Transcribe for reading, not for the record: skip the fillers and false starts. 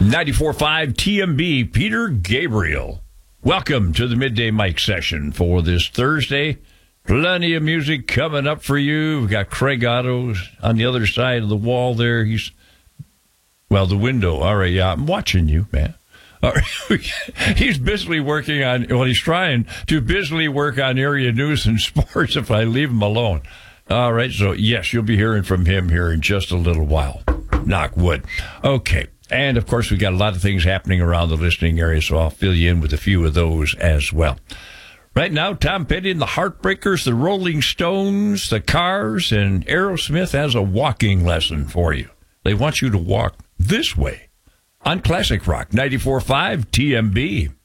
94.5 TMB, Peter Gabriel. Welcome to the Midday Mic session for this Thursday. Plenty of music coming up for you. We've got Craig Otto on the other side of the wall there. The window. All right, yeah, I'm watching you, man. All right. He's busily working on, he's trying to busily work on area news and sports if I leave him alone. All right, so yes, you'll be hearing from him here in just a little while. Knock wood. Okay. And, of course, we got a lot of things happening around the listening area, so I'll fill you in with a few of those as well. Right now, Tom Petty and the Heartbreakers, the Rolling Stones, the Cars, and Aerosmith has a walking lesson for you. They want you to walk this way on Classic Rock 94.5 TMB.